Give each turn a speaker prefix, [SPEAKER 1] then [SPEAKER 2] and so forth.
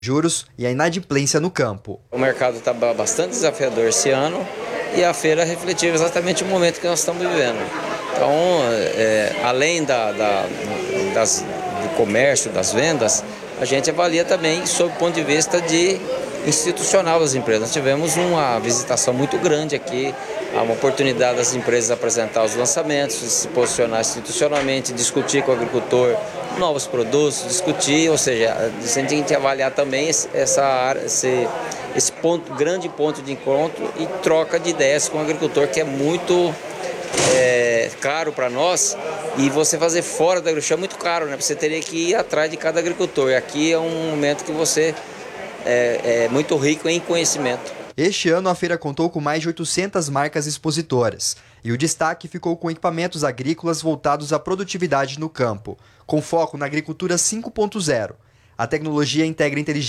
[SPEAKER 1] juros e a inadimplência no campo.
[SPEAKER 2] O mercado está bastante desafiador esse ano e a feira refletiu exatamente o momento que nós estamos vivendo. Então, além do comércio, das vendas, a gente avalia também sob o ponto de vista institucional das empresas. Nós tivemos uma visitação muito grande aqui, uma oportunidade das empresas apresentar os lançamentos, se posicionar institucionalmente, discutir com o agricultor novos produtos, discutir, ou seja, a gente tem que avaliar também essa área, esse grande ponto de encontro e troca de ideias com o agricultor, que é muito caro para nós, e você fazer fora da agricultura é muito caro, né? Você teria que ir atrás de cada agricultor, e aqui é um momento que você é muito rico em conhecimento.
[SPEAKER 1] Este ano a feira contou com mais de 800 marcas expositoras e o destaque ficou com equipamentos agrícolas voltados à produtividade no campo, com foco na agricultura 5.0. A tecnologia integra inteligência